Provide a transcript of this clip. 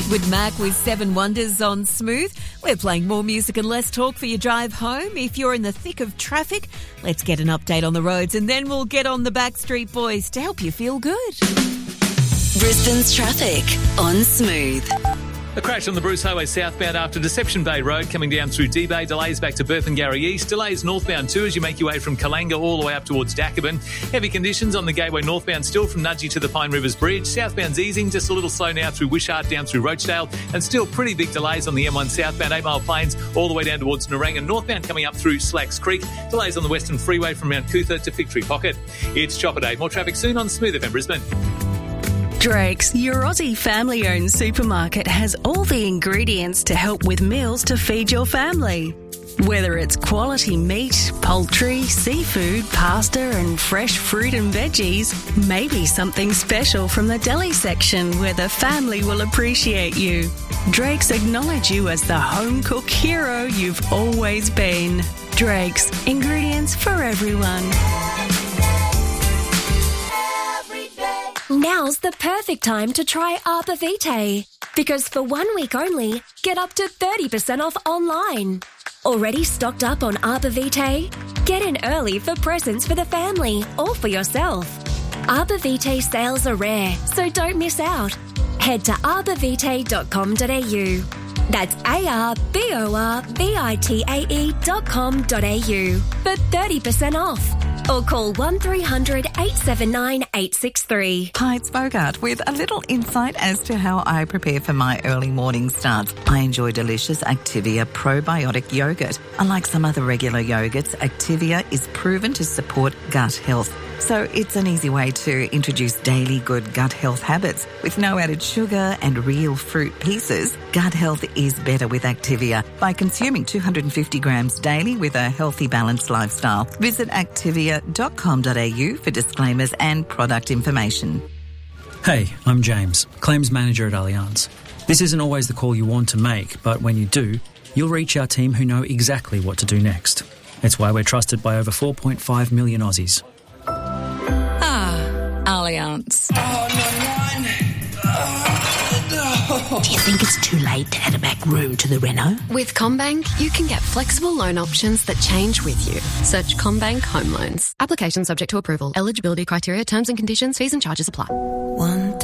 Fleetwood Mac with Seven Wonders on Smooth. We're playing more music and less talk for your drive home. If you're in the thick of traffic, let's get an update on the roads and then we'll get on the Backstreet Boys to help you feel good. Brisbane's traffic on Smooth. A crash on the Bruce Highway southbound after Deception Bay Road coming down through D-Bay. Delays back to Berthengarry East. Delays northbound too as you make your way from Kalanga all the way up towards Dacabin. Heavy conditions on the Gateway northbound still from Nudgee to the Pine Rivers Bridge. Southbound's easing, just a little slow now through Wishart down through Rochdale. And still pretty big delays on the M1 southbound 8 Mile Plains all the way down towards Narang. Northbound coming up through Slacks Creek. Delays on the Western Freeway from Mount Cootha to Fig Tree Pocket. It's Chopper Day. More traffic soon on Smooth FM Brisbane. Drake's, your Aussie family-owned supermarket, has all the ingredients to help with meals to feed your family. Whether it's quality meat, poultry, seafood, pasta and fresh fruit and veggies, maybe something special from the deli section where the family will appreciate you. Drake's acknowledge you as the home-cook hero you've always been. Drake's, ingredients for everyone. Now's the perfect time to try Arbor Vitae, because for 1 week only, get up to 30% off online. Already stocked up on Arbor Vitae? Get in early for presents for the family or for yourself. Arbor Vitae sales are rare, so don't miss out. Head to arborvitae.com.au. That's arborvitae.com.au for 30% off. Or call 1300 879 863. Hi, it's Bogart with a little insight as to how I prepare for my early morning starts. I enjoy delicious Activia probiotic yogurt. Unlike some other regular yogurts, Activia is proven to support gut health. So it's an easy way to introduce daily good gut health habits. With no added sugar and real fruit pieces, gut health is better with Activia by consuming 250 grams daily with a healthy, balanced lifestyle. Visit activia.com.au for disclaimers and product information. Hey, I'm James, Claims Manager at Allianz. This isn't always the call you want to make, but when you do, you'll reach our team who know exactly what to do next. It's why we're trusted by over 4.5 million Aussies. Allianz. Do you think it's too late to add a back room to the reno? With CommBank, you can get flexible loan options that change with you. Search CommBank Home Loans. Application subject to approval. Eligibility criteria, terms and conditions, fees and charges apply. One